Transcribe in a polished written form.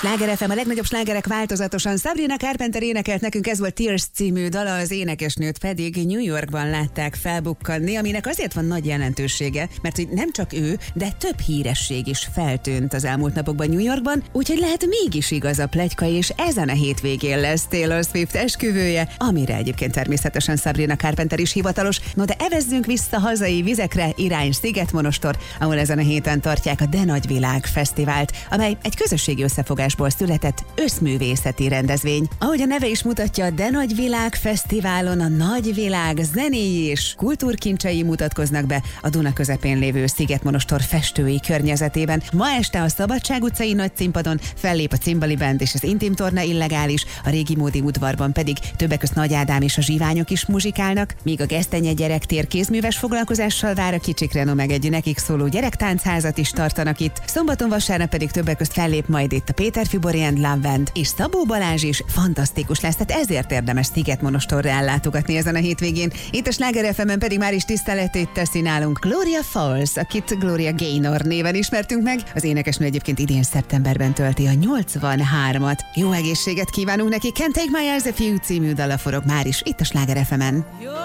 Sláger FM, a legnagyobb slágerek változatosan. Sabrina Carpenter énekelt nekünk, ez volt Tears című dala, az énekesnőt pedig New Yorkban látták felbukkanni, aminek azért van nagy jelentősége, mert hogy nem csak ő, de több híresség is feltűnt az elmúlt napokban New Yorkban, úgyhogy lehet mégis igaz a pletyka, és ezen a hétvégén lesz Taylor Swift esküvője, amire egyébként természetesen Sabrina Carpenter is hivatalos. No de evezzünk vissza hazai vizekre, irány Szigetmonostor, ahol ezen a héten tartják a De Nagyvilág Fesztivált, amely egy közösségi összefogásból született összművészeti rendezvény. Ahogy a neve is mutatja, a De Nagyvilág Fesztiválon a nagyvilág zenéi és kultúrkincsei mutatkoznak be a Duna közepén lévő Szigetmonostor festői környezetében. Ma este a Szabadság utcai nagy színpadon fellép a Cimbali Band és az Intim Torna Illegális, a Régi Módi udvarban pedig többek közt Nagy Ádám és a Zsiványok is muzsikálnak, míg a Gesztenye Gyerektér kézműves foglalkozással vár a kicsikre, no meg egy nekik szóló gyerektáncházat is tartanak itt. Szombaton, vasárnap pedig többek közt fellép majd itt a Péter Fibori and Love Band, és Szabó Balázs is fantasztikus lesz, tehát ezért érdemes Szigetmonostorra ellátogatni ezen a hétvégén. Itt a Sláger FM-en pedig már is tiszteletét teszi nálunk Gloria Falls, akit Gloria Gaynor néven ismertünk meg. Az énekesnő egyébként idén szeptemberben tölti a 83-at. Jó egészséget kívánunk neki, Can't Take My Eyes Off You című dala forog már is itt a Sláger FM-en.